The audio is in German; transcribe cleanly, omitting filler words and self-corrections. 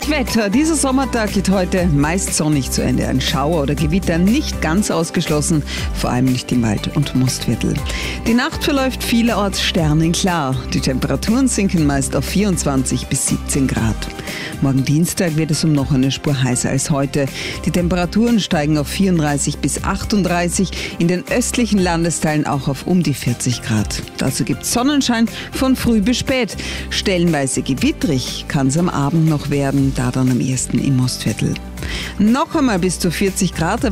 Wetter. Dieser Sommertag geht heute meist sonnig zu Ende. Ein Schauer oder Gewitter nicht ganz ausgeschlossen, vor allem nicht im Wald- und Mostviertel. Die Nacht verläuft vielerorts sternenklar. Die Temperaturen sinken meist auf 24 bis 17 Grad. Morgen Dienstag wird es um noch eine Spur heißer als heute. Die Temperaturen steigen auf 34 bis 38, in den östlichen Landesteilen auch auf um die 40 Grad. Dazu gibt es Sonnenschein von früh bis spät. Stellenweise gewittrig kann es am Abend noch werden, da dann am ehesten im Mostviertel. Noch einmal bis zu 40 Grad